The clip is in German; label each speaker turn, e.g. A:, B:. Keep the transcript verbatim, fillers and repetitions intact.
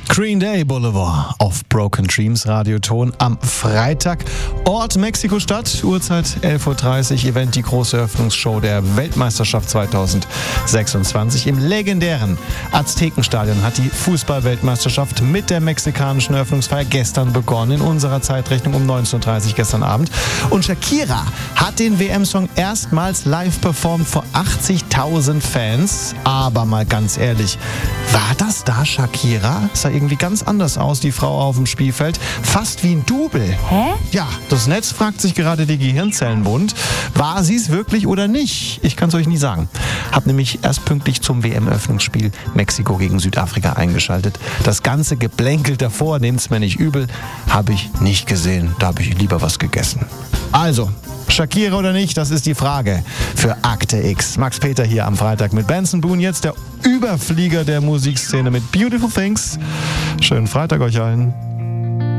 A: Green Day Boulevard auf Broken Dreams Radioton am Freitag. Ort Mexiko-Stadt, Uhrzeit elf Uhr dreißig, Event die große Eröffnungsshow der Weltmeisterschaft zweitausendsechsundzwanzig. Im legendären Aztekenstadion hat die Fußball-Weltmeisterschaft mit der mexikanischen Eröffnungsfeier gestern begonnen, in unserer Zeitrechnung um neunzehn Uhr dreißig gestern Abend. Und Shakira hat den W M-Song erstmals live performt vor achtzigtausend Fans. Aber mal ganz ehrlich, war das da Shakira? Sah irgendwie ganz anders aus, die Frau auf dem Spielfeld. Fast wie ein Double.
B: Hä?
A: Ja, das Netz fragt sich gerade die Gehirnzellen wund. War sie es wirklich oder nicht? Ich kann es euch nie sagen. Hab nämlich erst pünktlich zum W M-Öffnungsspiel Mexiko gegen Südafrika eingeschaltet. Das ganze Geplänkel davor, nehmt's mir nicht übel, habe ich nicht gesehen. Da habe ich lieber was gegessen. Also, Shakira oder nicht, das ist die Frage für Akte X. Max Peter hier am Freitag mit Benson Boone, jetzt der Überflieger der Musikszene mit Beautiful Things. Schönen Freitag euch allen.